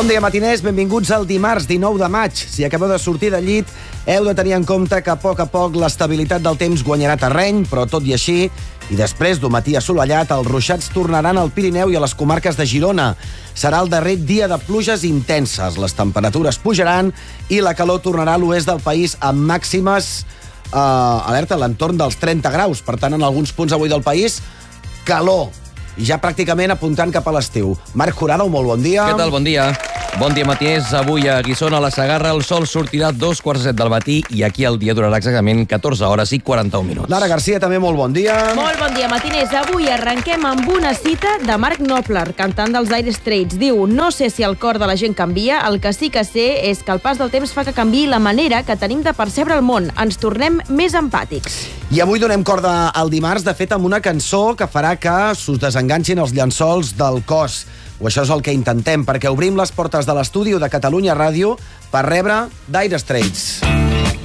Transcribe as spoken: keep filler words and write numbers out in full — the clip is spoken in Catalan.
Bon dia, matiners. Benvinguts al dimarts dinou de maig. Si acabeu de sortir del llit, heu de tenir en compte que a poc a poc l'estabilitat del temps guanyarà terreny, però tot i així, i després d'un matí assolellat, els ruixats tornaran al Pirineu i a les comarques de Girona. Serà el darrer dia de pluges intenses. Les temperatures pujaran i la calor tornarà a l'oest del país amb màximes, eh, alerta, a l'entorn dels trenta graus. Per tant, en alguns punts avui del país, calor. I ja pràcticament apuntant cap a l'estiu. Marc Jurado, molt bon dia. Què tal? Bon dia. Bon dia, matiners. Avui a Guissona, a la Segarra, el sol sortirà a dos quarts de set del matí i aquí el dia durarà exactament catorze hores i quaranta-un minuts. Lara Garcia, també molt bon dia. Molt bon dia, matiners. Avui arrenquem amb una cita de Mark Knopfler, cantant dels Dire Straits. Diu: no sé si el cor de la gent canvia, el que sí que sé és que el pas del temps fa que canviï la manera que tenim de percebre el món. Ens tornem més empàtics. I avui donem corda al dimarts, de fet, amb una cançó que farà que s'us desenganxin els llençols del cos. O això és el que intentem, perquè obrim les portes de l'estudi de Catalunya Ràdio per rebre Dire Straits.